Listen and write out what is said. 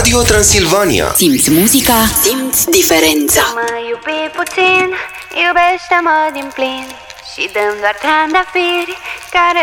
Radio Transilvania. Simți muzica, simți diferența. Mă iubi puțin, iubește-mă din plin și dăm doar trandafiri care